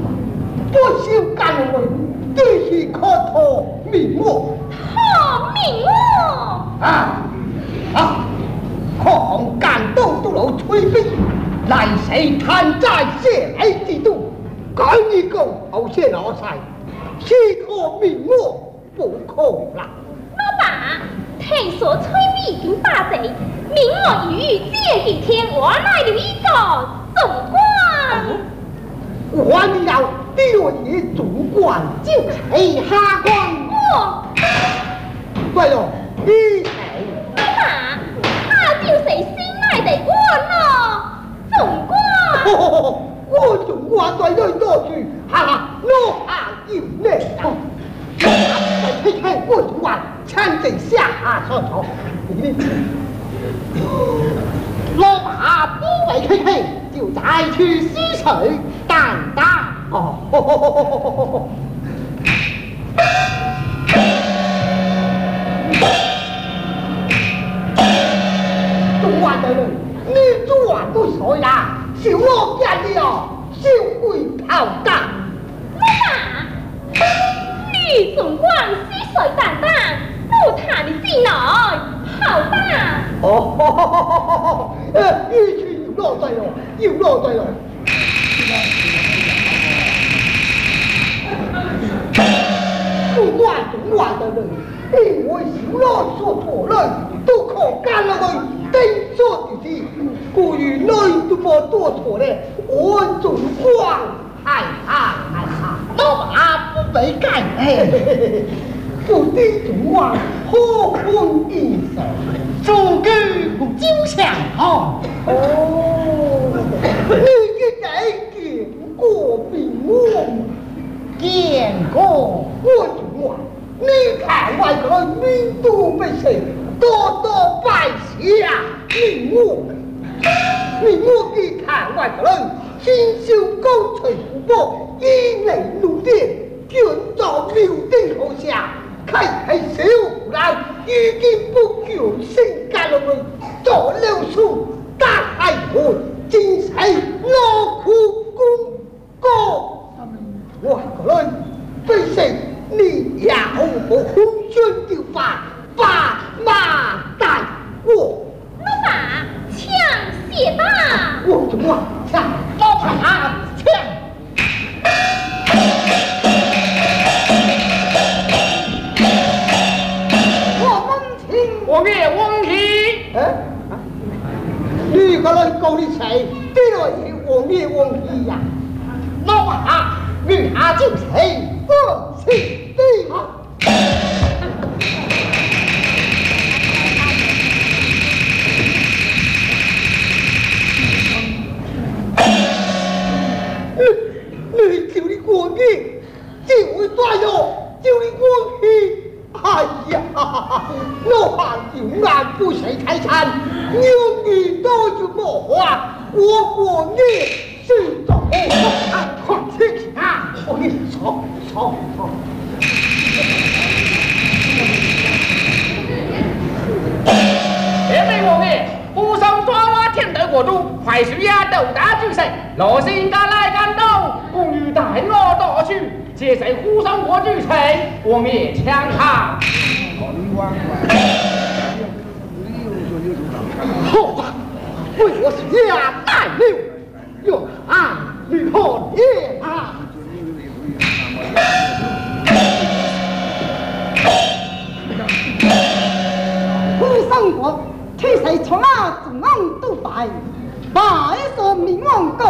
不修干为，必须可托明我。 托明我。 啊！狂干东都路吹逼，来谁贪债借来之度，该你公后些老财，希托明我不可啦。 老爸，听说崔逼已经把贼，明我与这几天我来了一个总管。 我了六爷总管就是下官。对了，你谁？ 老爸，他就是新来的官了，总管。 我总管在内多去，哈哈，我怕有内斗。嘿，我总管亲自下手头。老爸不为嘿嘿，就再去溪水担当。哦。总管大人，你转不衰啦，是我变了，小鬼炮弹。 老爸，女总管溪水担当，不谈你进来，好大。 一群有落队了，有落队了。总管大人，因为小老所错了，都可干了为定错的事，故于内都没多错嘞，我总管害怕。老爸不被干，不敌总管何困应手，做居不招强哦。你给见过病我见过我总管。你看外国民都百姓多多拜谢啊！你我给看外国人新修高垂不薄，以内入殿，建造庙顶后下，开小胡乱，如今不久性干了们，做了书打开门，今世劳苦功过，外国人百姓。你要我红军就把马带我。 老爸，枪写吧。 我怎么枪？老爸枪。我们听， 我也问题。 你个人讲的谁？对了，我也问题呀。老爸，你下就谁？我是对吗？你就你过去，就会抓哟，就你过去。哎呀，我还有眼不识财产，有你都就莫话，我过你是走快去啊！我跟你说。 前面我们不上抓挖天德国都，快需要斗打巨神，罗心赶来赶到，共与带我夺去，这谁呼上国巨城，我灭枪他。 好，为我下带六，用俺女后也啊！ ผู้生活，其实从啊从安都拜，拜所名望高。